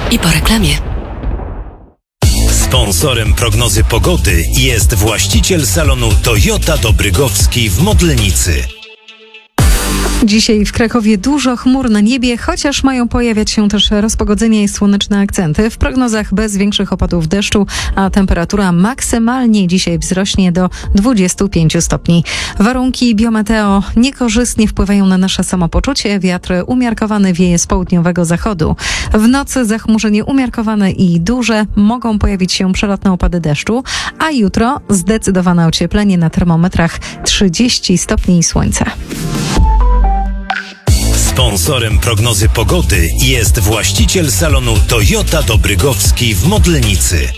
I po reklamie. Sponsorem prognozy pogody jest właściciel salonu Toyota Dobrygowski w Modlenicy. Dzisiaj w Krakowie dużo chmur na niebie, chociaż mają pojawiać się też rozpogodzenie i słoneczne akcenty. W prognozach bez większych opadów deszczu, a temperatura maksymalnie dzisiaj wzrośnie do 25 stopni. Warunki biometeo niekorzystnie wpływają na nasze samopoczucie. Wiatr umiarkowany wieje z południowego zachodu. W nocy zachmurzenie umiarkowane i duże, mogą pojawić się przelotne opady deszczu, a jutro zdecydowane ocieplenie na termometrach 30 stopni i słońce. Sponsorem prognozy pogody jest właściciel salonu Toyota Dobrygowski w Modlenicy.